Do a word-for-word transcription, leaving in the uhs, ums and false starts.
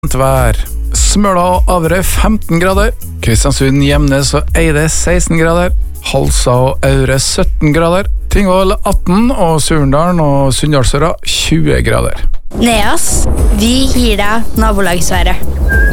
Vær. Smøla og Averøy femten grader. Kristiansund, Gjemnes og Eide seksten grader. Halsa og Aure sytten grader. Tingvoll atten og Surendalen og Sunndalsøra tjue grader. Neas, vi gir deg nabolagsværet.